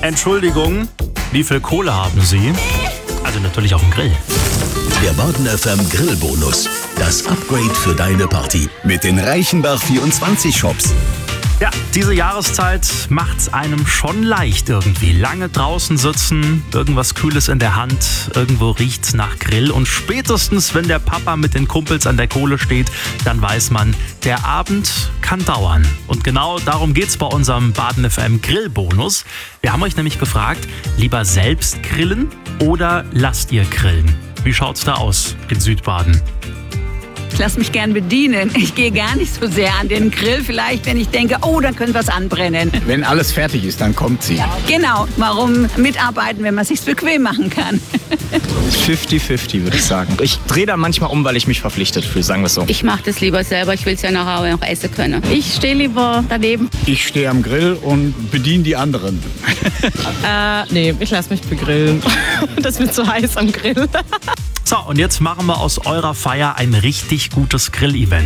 Entschuldigung, wie viel Kohle haben Sie? Also natürlich auf dem Grill. Der Baden FM Grillbonus. Das Upgrade für deine Party. Mit den Reichenbach24 Shops. Ja, diese Jahreszeit macht's einem schon leicht irgendwie. Lange draußen sitzen, irgendwas Kühles in der Hand, irgendwo riecht's nach Grill. Und spätestens, wenn der Papa mit den Kumpels an der Kohle steht, dann weiß man, der Abend kann dauern. Und genau darum geht's bei unserem Baden FM Grillbonus. Wir haben euch nämlich gefragt, lieber selbst grillen oder lasst ihr grillen? Wie schaut's da aus in Südbaden? Ich lasse mich gern bedienen. Ich gehe gar nicht so sehr an den Grill. Vielleicht, wenn ich denke, oh, dann könnte was anbrennen. Wenn alles fertig ist, dann kommt sie. Genau. Warum mitarbeiten, wenn man es sich bequem machen kann? 50-50, würde ich sagen. Ich drehe da manchmal um, weil ich mich verpflichtet fühle, sagen wir es so. Ich mache das lieber selber. Ich will es ja nachher noch essen können. Ich stehe lieber daneben. Ich stehe am Grill und bediene die anderen. Nee, ich lasse mich begrillen. Das wird zu heiß am Grill. So, und jetzt machen wir aus eurer Feier ein richtig gutes Grill-Event.